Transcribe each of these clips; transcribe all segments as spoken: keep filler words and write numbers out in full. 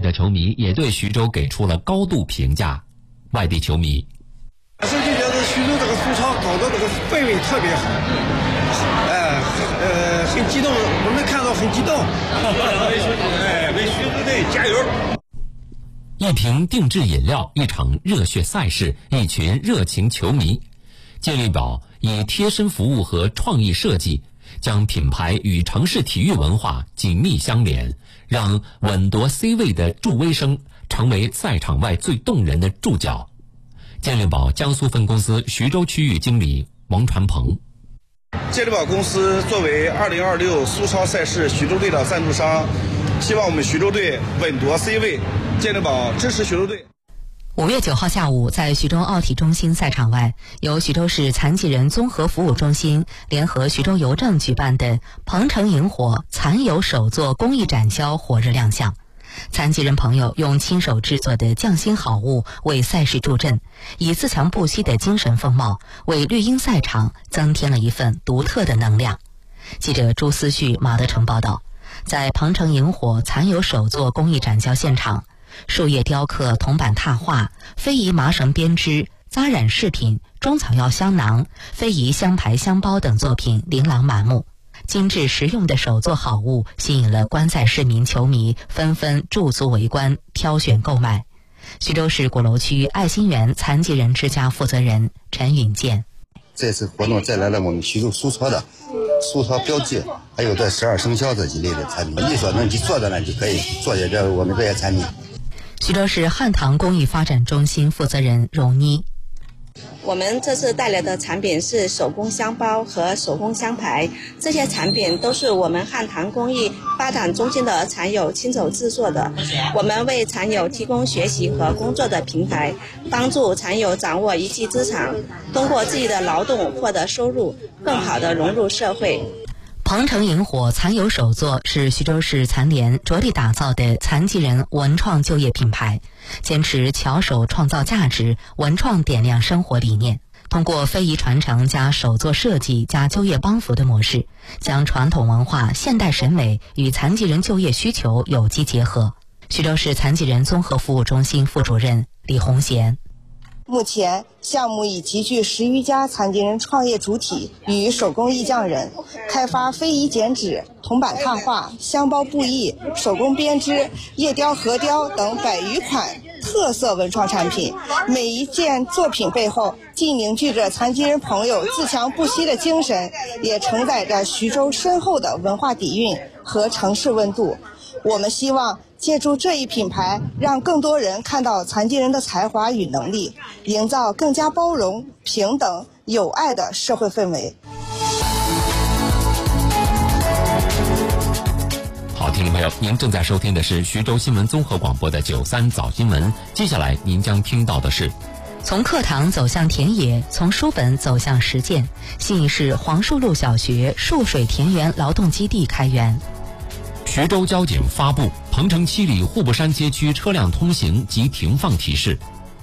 的球迷也对徐州给出了高度评价。外地球迷， 我就觉得徐州这个苏超搞的这个氛围特别好，哎呃很激动，我们看到很激动。 哎，为徐州队加油！ 一瓶定制饮料，一场热血赛事，一群热情球迷。健力宝以贴身服务和创意设计，将品牌与城市体育文化紧密相连，让稳夺 C 位的助威声成为赛场外最动人的注脚。健力宝江苏分公司徐州区域经理王传鹏。 健力宝公司作为二零二六苏超赛事徐州队的赞助商，希望我们徐州队稳夺 C 位。健力宝支持徐州队。 五月九号下午，在徐州奥体中心赛场外，由徐州市残疾人综合服务中心联合徐州邮政举办的鹏城萤火残友手作公益展销火热亮相。残疾人朋友用亲手制作的匠心好物为赛事助阵，以自强不息的精神风貌为绿茵赛场增添了一份独特的能量。记者朱思旭、马德成报道，在鹏城萤火残友手作公益展销现场，树叶雕刻、铜板拓画、非遗麻绳编织、扎染饰品、中草药香囊、非遗香牌香包等作品琳琅满目。精致实用的手作好物吸引了观赛市民球迷纷纷驻足围观，挑选购买。徐州市鼓楼区爱心园残疾人之家负责人陈允健， 这次活动带来了我们徐州苏超的苏超标记，还有这十二生肖这一类的产品，力所能及做的呢就可以做些这我们这些产品。 徐州市汉唐公益发展中心负责人荣妮， 我们这次带来的产品是手工香包和手工香牌，这些产品都是我们汉唐公益发展中心的残友亲手制作的。我们为残友提供学习和工作的平台，帮助残友掌握一技之长，通过自己的劳动获得收入，更好地融入社会。 鹏城萤火残友手作是徐州市残联着力打造的残疾人文创就业品牌，坚持巧手创造价值、文创点亮生活理念，通过非遗传承加手作设计加就业帮扶的模式，将传统文化、现代审美与残疾人就业需求有机结合。徐州市残疾人综合服务中心副主任李红贤， 目前项目已集聚十余家残疾人创业主体与手工艺匠人，开发非遗剪纸、铜板拓画、香包布艺、手工编织、叶雕核雕等百余款特色文创产品。每一件作品背后既凝聚着残疾人朋友自强不息的精神，也承载着徐州深厚的文化底蕴和城市温度。我们希望借助这一品牌，让更多人看到残疾人的才华与能力，营造更加包容、平等、友爱的社会氛围。 好，听众朋友，您正在收听的是徐州新闻综合广播的九三早新闻。接下来您将听到的是： 从课堂走向田野，从书本走向实践。信义市黄树路小学树水田园劳动基地开园。 徐州交警发布鹏城七里户部山街区车辆通行及停放提示。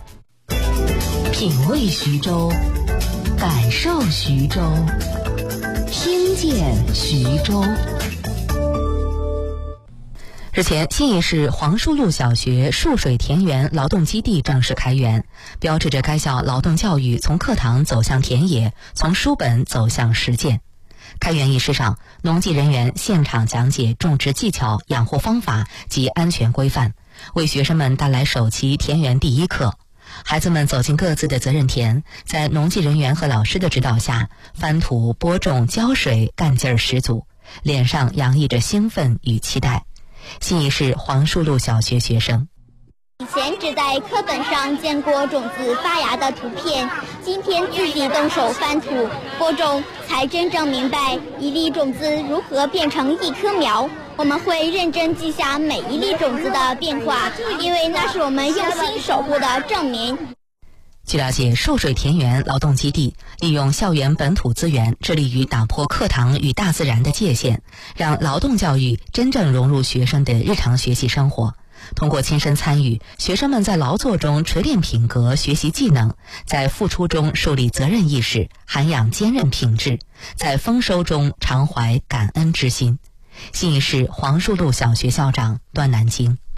品味徐州，感受徐州，听见徐州。日前，信义市黄树路小学树水田园劳动基地正式开园，标志着该校劳动教育从课堂走向田野，从书本走向实践。开园仪式上，农技人员现场讲解种植技巧、养护方法及安全规范，为学生们带来首期田园第一课。孩子们走进各自的责任田，在农技人员和老师的指导下，翻土、播种、浇水，干劲儿十足，脸上洋溢着兴奋与期待。信义市黄树路小学学生， 以前只在课本上见过种子发芽的图片，今天自己动手翻土播种，才真正明白一粒种子如何变成一棵苗。我们会认真记下每一粒种子的变化，因为那是我们用心守护的证明。 据了解，树水田园劳动基地利用校园本土资源，致力于打破课堂与大自然的界限，让劳动教育真正融入学生的日常学习生活。通过亲身参与，学生们在劳作中锤炼品格，学习技能，在付出中树立责任意识，涵养坚韧品质，在丰收中常怀感恩之心。信义市黄树路小学校长段南京，